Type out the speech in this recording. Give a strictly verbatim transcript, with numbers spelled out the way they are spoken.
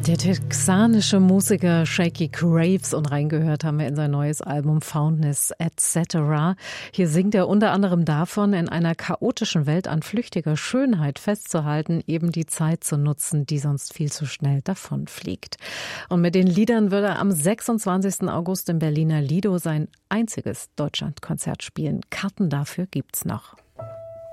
Der texanische Musiker Shakey Graves, und reingehört haben wir in sein neues Album Foundness et cetera. Hier singt er unter anderem davon, in einer chaotischen Welt an flüchtiger Schönheit festzuhalten, eben die Zeit zu nutzen, die sonst viel zu schnell davonfliegt. Und mit den Liedern wird er am sechsundzwanzigsten August im Berliner Lido sein einziges Deutschlandkonzert spielen. Karten dafür gibt's noch.